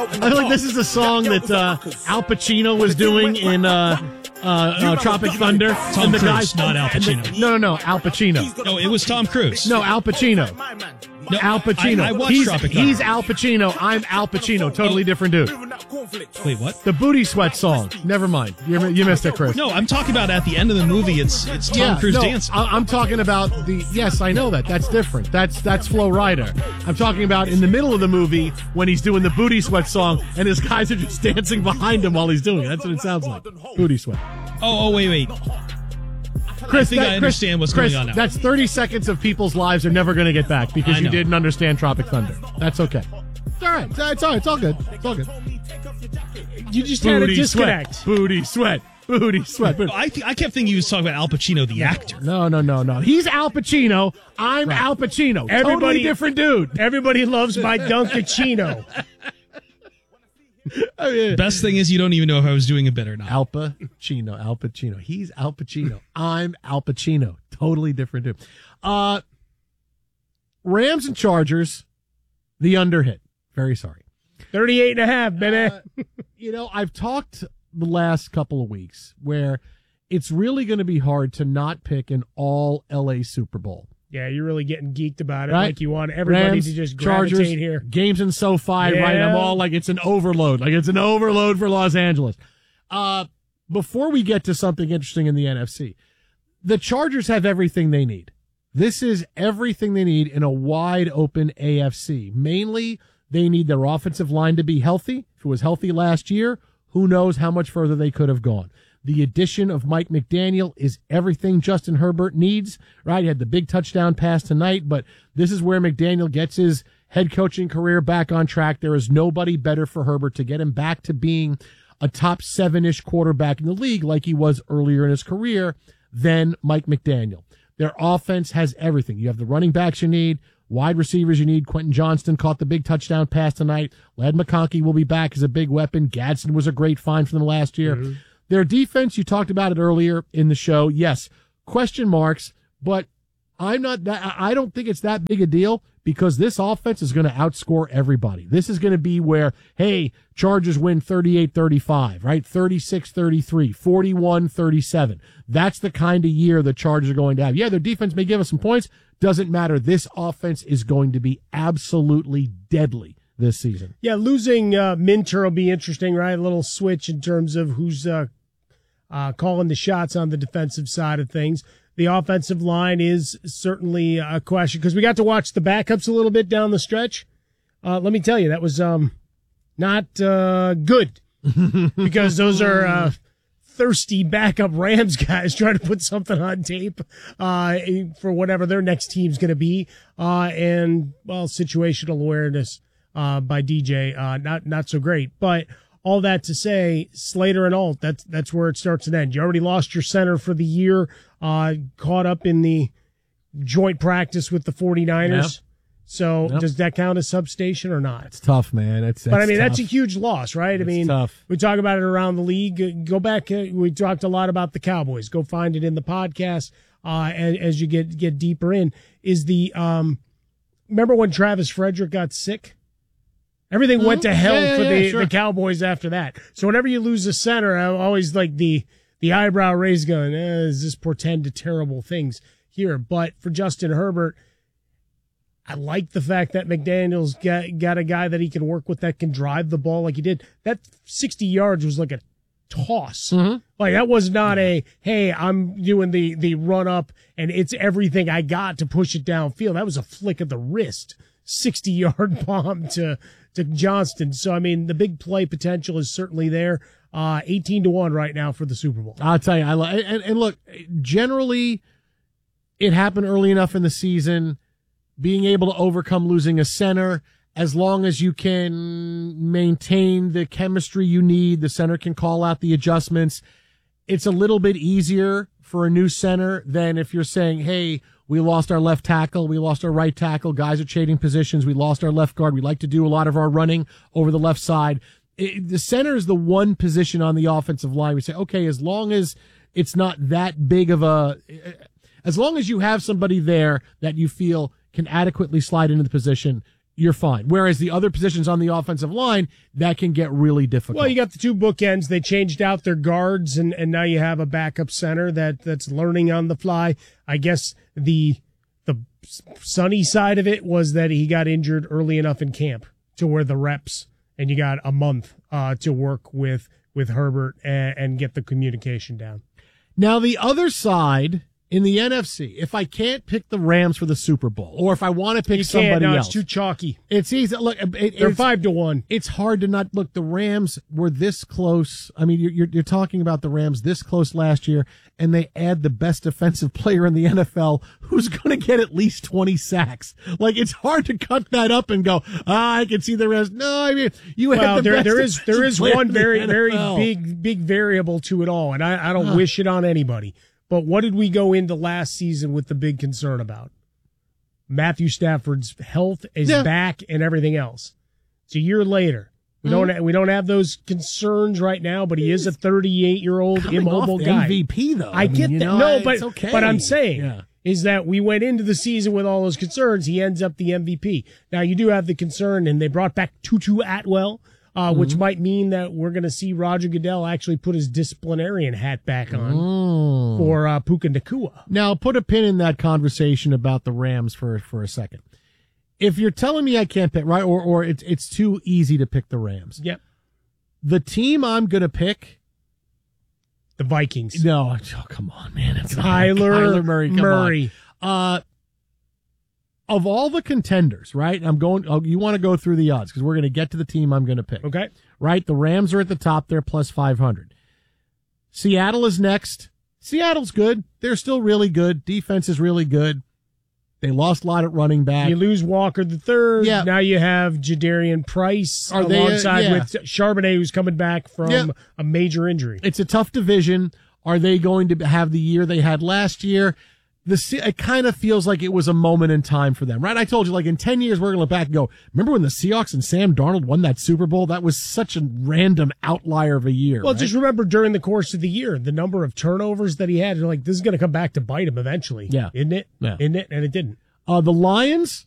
I feel like this is a song that Al Pacino was doing in Tropic Thunder. Tom Cruise, not Al Pacino. No, Al Pacino. No, it was Tom Cruise. No, Al Pacino. No, Al Pacino. I watched Tropic Thunder. He's Al Pacino. I'm Al Pacino. Totally different dude. Wait, what? The Booty Sweat song. Never mind. You missed it, Chris. No, I'm talking about at the end of the movie. It's Tom Cruise dancing. I'm talking about the. Yes, I know that. That's different. That's Flo Rida. I'm talking about in the middle of the movie when he's doing the Booty Sweat song and his guys are just dancing behind him while he's doing it. That's what it sounds like. Booty Sweat. Oh, wait. Chris, I think I understand what's going on now. That's 30 seconds of people's lives are never going to get back because you didn't understand Tropic Thunder. That's okay. It's all right. It's all right. It's all good. It's all good. You just had a disconnect. Booty sweat. Booty sweat. I kept thinking he was talking about Al Pacino, the actor. No. He's Al Pacino. I'm right. Al Pacino. Totally different dude. Everybody loves my Dunkachino. Best thing is you don't even know if I was doing a bit or not. Al Pacino. He's Al Pacino. I'm Al Pacino. Totally different dude. Rams and Chargers, the under hit. Very sorry. 38.5, baby. I've talked the last couple of weeks where it's really going to be hard to not pick an all LA Super Bowl. Yeah, you're really getting geeked about it. Right? Like you want everybody Rams, to just gravitate Chargers, here. Games in SoFi, right? I'm all like it's an overload. Like it's an overload for Los Angeles. Before we get to something interesting in the NFC, the Chargers have everything they need. This is everything they need in a wide open AFC. Mainly, they need their offensive line to be healthy. If it was healthy last year, who knows how much further they could have gone. The addition of Mike McDaniel is everything Justin Herbert needs, right? He had the big touchdown pass tonight, but this is where McDaniel gets his head coaching career back on track. There is nobody better for Herbert to get him back to being a top 7-ish quarterback in the league like he was earlier in his career than Mike McDaniel. Their offense has everything. You have the running backs you need, wide receivers you need. Quentin Johnston caught the big touchdown pass tonight. Ladd McConkey will be back as a big weapon. Gadsden was a great find for them last year. Mm-hmm. Their defense, you talked about it earlier in the show. Yes, question marks, but I don't think it's that big a deal because this offense is going to outscore everybody. This is going to be where, hey, Chargers win 38-35, right? 36-33, 41-37. That's the kind of year the Chargers are going to have. Yeah, their defense may give us some points. Doesn't matter. This offense is going to be absolutely deadly this season. Yeah, losing Minter will be interesting, right? A little switch in terms of who's calling the shots on the defensive side of things. The offensive line is certainly a question because we got to watch the backups a little bit down the stretch. Let me tell you, that was not good because those are thirsty backup Rams guys trying to put something on tape for whatever their next team's going to be. And, well, situational awareness by DJ, not so great. But all that to say, Slater and Alt, that's where it starts and ends. You already lost your center for the year, caught up in the joint practice with the 49ers. Yep. So does that count as substation or not? It's tough, man. But I mean, tough. that's a huge loss, right? It's tough. We talk about it around the league. Go back. We talked a lot about the Cowboys. Go find it in the podcast as you get deeper in. Is the remember when Travis Frederick got sick? Everything went to hell for the Cowboys after that. So whenever you lose a center, I always like the eyebrow raised going, does this portend to terrible things here? But for Justin Herbert, I like the fact that McDaniel's got a guy that he can work with that can drive the ball like he did. That 60 yards was like a toss. Mm-hmm. Like that was not hey, I'm doing the run up and it's everything I got to push it downfield. That was a flick of the wrist, 60-yard bomb to Johnston. So, I mean, the big play potential is certainly there. 18-1 right now for the Super Bowl. I'll tell you, and look, generally it happened early enough in the season, being able to overcome losing a center, as long as you can maintain the chemistry you need, the center can call out the adjustments. It's a little bit easier for a new center than if you're saying, hey, we lost our left tackle, we lost our right tackle, guys are trading positions, we lost our left guard, we like to do a lot of our running over the left side. The center is the one position on the offensive line. We say, okay, as long as it's not that big of as long as you have somebody there that you feel can adequately slide into the position, you're fine. Whereas the other positions on the offensive line, that can get really difficult. Well, you got the two bookends. They changed out their guards, and now you have a backup center that's learning on the fly. I guess the sunny side of it was that he got injured early enough in camp to where the reps, and you got a month to work with Herbert and get the communication down. Now, the other side in the NFC, if I can't pick the Rams for the Super Bowl, or if I want to pick somebody else, it's too chalky. It's easy. Look, they're 5-1. It's hard to not look. The Rams were this close. I mean, you're talking about the Rams this close last year, and they add the best defensive player in the NFL, who's going to get at least 20 sacks. Like, it's hard to cut that up and go, I can see the Rams. No, I mean, you have the best. There is one very big variable to it all, and I don't wish it on anybody. But what did we go into last season with the big concern about? Matthew Stafford's health is back and everything else. It's a year later. We don't have those concerns right now, but he is a 38-year-old immobile guy. MVP though. I get that. No, but okay. But I'm saying is that we went into the season with all those concerns. He ends up the MVP. Now you do have the concern, and they brought back Tutu Atwell. Which might mean that we're going to see Roger Goodell actually put his disciplinarian hat back on for Puka Nacua. Now, put a pin in that conversation about the Rams for a second. If you're telling me I can't pick, right, or it's too easy to pick the Rams. Yep. The team I'm going to pick, the Vikings. No, come on, man. It's Kyler Murray. Of all the contenders, right? You want to go through the odds because we're going to get to the team I'm going to pick. Okay. Right? The Rams are at the top. They're plus 500. Seattle is next. Seattle's good. They're still really good. Defense is really good. They lost a lot at running back. You lose Walker the third. Yeah. Now you have Jadarian Price alongside with Charbonnet, who's coming back from a major injury. It's a tough division. Are they going to have the year they had last year? It kind of feels like it was a moment in time for them, right? I told you, like, in 10 years, we're going to look back and go, remember when the Seahawks and Sam Darnold won that Super Bowl? That was such a random outlier of a year. Well, right? Just remember during the course of the year, the number of turnovers that he had, you're like, this is going to come back to bite him eventually. Yeah. Isn't it? Yeah. Isn't it? And it didn't. The Lions,